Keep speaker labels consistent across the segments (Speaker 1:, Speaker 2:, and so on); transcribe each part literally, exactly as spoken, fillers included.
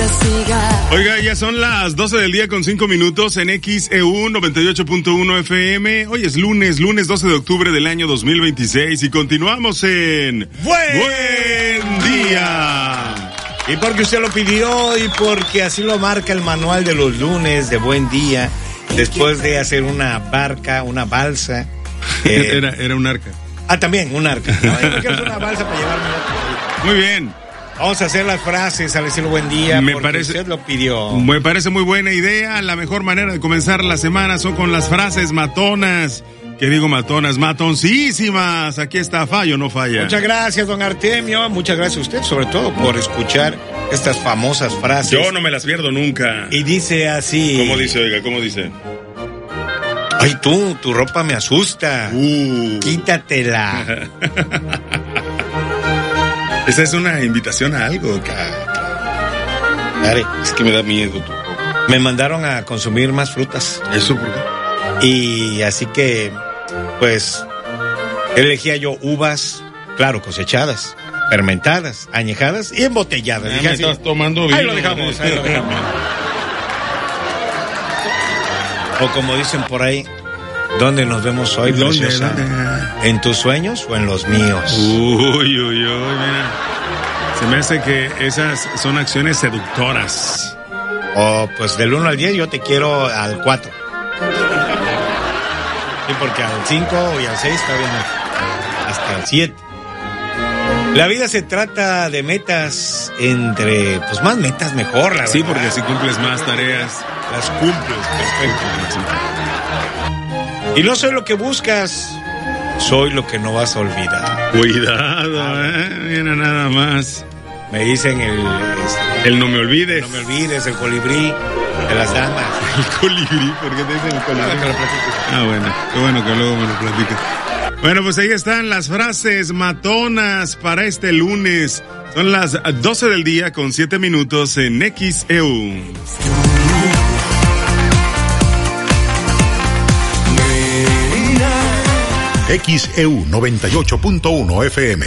Speaker 1: siga.
Speaker 2: Oiga, ya son las doce del día con cinco minutos en X E U noventa y ocho punto uno F M. Hoy es lunes, lunes doce de octubre del año dos mil veintiséis y continuamos en
Speaker 3: Buen,
Speaker 2: Buen Día.
Speaker 3: Y porque usted lo pidió y porque así lo marca el manual de los lunes de Buen Día, después de hacer una barca, una balsa.
Speaker 2: Eh, era, era un arca.
Speaker 3: Ah, también, un arca. No, yo quiero hacer una balsa para llevarme.
Speaker 2: Muy bien.
Speaker 3: Vamos a hacer las frases al estilo Buen Día.
Speaker 2: Me
Speaker 3: porque
Speaker 2: parece,
Speaker 3: usted lo pidió.
Speaker 2: Me parece muy buena idea. La mejor manera de comenzar la semana son con las frases matonas. ¿Qué digo matonas? Matoncísimas. Aquí está, fallo, no falla.
Speaker 3: Muchas gracias, don Artemio. Muchas gracias a usted, sobre todo, por escuchar estas famosas frases.
Speaker 2: Yo no me las pierdo nunca.
Speaker 3: Y dice así.
Speaker 2: ¿Cómo dice, oiga? ¿Cómo dice?
Speaker 3: Ay, tú, tu ropa me asusta.
Speaker 2: Uh.
Speaker 3: Quítatela.
Speaker 2: Esa es una invitación a algo,
Speaker 3: Dale.
Speaker 2: Es que me da miedo. Tú.
Speaker 3: Me mandaron a consumir más frutas.
Speaker 2: ¿Eso por qué?
Speaker 3: Y así que, pues, elegía yo uvas, claro, cosechadas, fermentadas, añejadas y embotelladas.
Speaker 2: Ah,
Speaker 3: Dije
Speaker 2: me
Speaker 3: así,
Speaker 2: estás tomando vino.
Speaker 3: Ahí lo dejamos, ahí lo dejamos. O como dicen por ahí, ¿dónde nos vemos hoy,
Speaker 2: ¿Dónde,
Speaker 3: preciosa?
Speaker 2: ¿Dónde?
Speaker 3: ¿En tus sueños o en los míos?
Speaker 2: Uy, uy, uy, mira. Se me hace que esas son acciones seductoras.
Speaker 3: O pues del uno al diez yo te quiero al cuatro. Sí, porque al cinco y al seis todavía no. Hasta el siete. La vida se trata de metas entre, pues más metas mejor, la
Speaker 2: Sí,
Speaker 3: verdad.
Speaker 2: porque si cumples más tareas,
Speaker 3: Las cumples, perfecto. Y no soy lo que buscas, soy lo que no vas a olvidar.
Speaker 2: cuidado, eh, mira nada más.
Speaker 3: Me dicen el... Este,
Speaker 2: El no me olvides.
Speaker 3: no me olvides, el colibrí de las damas.
Speaker 2: El colibrí, ¿por qué te dicen el colibrí?
Speaker 3: Ahora que lo platico.
Speaker 2: Ah, bueno, qué bueno que luego me lo platicas. Bueno, pues ahí están las frases matonas para este lunes. Son las doce del día con siete minutos en X E U.
Speaker 4: X E U noventa y ocho punto uno F M.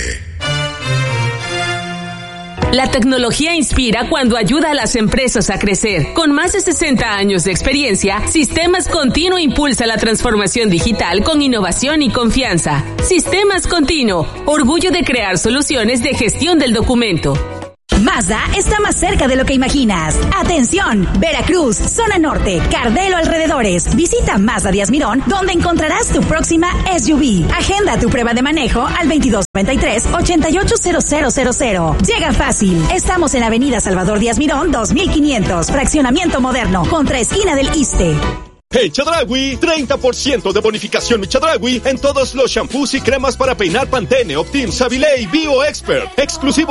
Speaker 5: La tecnología inspira cuando ayuda a las empresas a crecer. Con más de sesenta años de experiencia, Sistemas Continuo impulsa la transformación digital con innovación y confianza. Sistemas Continuo, orgullo de crear soluciones de gestión del documento.
Speaker 6: Mazda está más cerca de lo que imaginas. Atención, Veracruz, zona norte, Cardelo alrededores. Visita Mazda Díaz Mirón, donde encontrarás tu próxima S U V. Agenda tu prueba de manejo al veintidós noventa y tres, ochenta y ocho cero cero cero cero. Llega fácil. Estamos en Avenida Salvador Díaz Mirón, dos mil quinientos, fraccionamiento moderno, contra esquina del Iste.
Speaker 7: En Chedraui, treinta por ciento de bonificación en Chedraui en todos los shampoos y cremas para peinar Pantene, Optim, Savilé y Bio Expert. Exclusivo